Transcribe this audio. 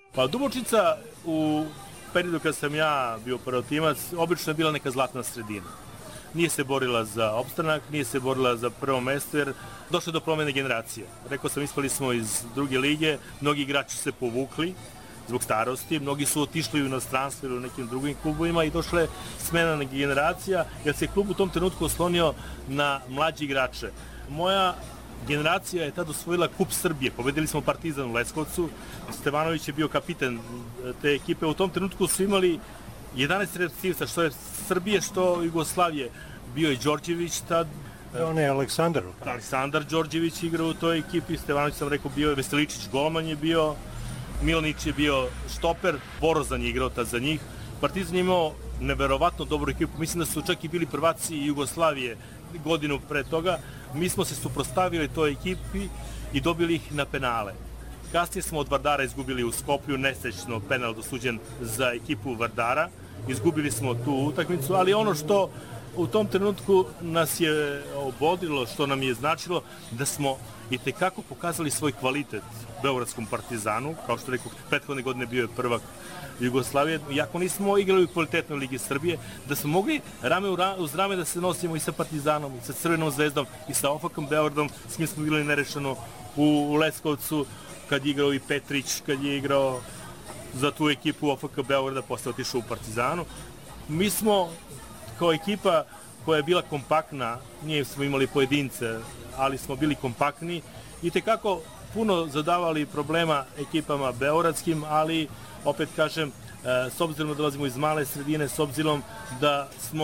Pa Dubočica u periodu kad sam ja bio prvotimac, obično je bila neka zlatna sredina. Nije se borila za opstanak, nije se borila za prvo mesto, jer došlo do promjene generacije. Rekao sam, ispali smo iz druge lige, mnogi igrači se povukli zbog starosti, mnogi su otišli u inostranstvo ili u nekim drugim klubovima i došla je smena generacija, jer se klub u tom trenutku oslonio na mlađi igrače. Moja generacija je tad osvojila Kup Srbije, pobedili smo Partizan u Leskovcu, Stevanović je bio kapiten te ekipe, u tom trenutku su imali 11 reprezentativaca, što je Srbije, što Jugoslavije. Bio je Đorđević tad. On je Aleksandar. Aleksandar Đorđević igrao u toj ekipi, Stevanović sam rekao bio je, Veseličić golman je bio, Milanić je bio štoper, Borozan je igrao tad za njih. Partizan je imao neverovatno dobru ekipu, mislim da su čak i bili prvaci Jugoslavije godinu pre toga. Mi smo se suprotstavili toj ekipi i dobili ih na penale. Kasnije smo od Vardara izgubili u Skoplju, nesrećno penal dosuđen za ekipu Vardara. Izgubili smo tu utakmicu, ali ono što u tom trenutku nas je obodilo, što nam je značilo, da smo itekako pokazali svoj kvalitet Beogradskom Partizanu, kao što rekao, prethodne godine bio je prvak Jugoslavije, iako nismo igrali u kvalitetnoj Ligi Srbije, da smo mogli rame uz rame da se nosimo i sa Partizanom, i sa Crvenom zvezdom, i sa OFK-om Beogradom, s kim smo igrali nerešeno u Leskovcu, kad je igrao i Petrić, kad je igrao za tu ekipu OFK Beograda, posle otišao u Partizanu. Mi smo kao ekipa koja je bila kompaktna, nije smo imali pojedince, ali smo bili kompaktni i tekako puno zadavali problema ekipama beogradskim, ali opet kažem, s obzirom da dolazimo iz male sredine, s obzirom da smo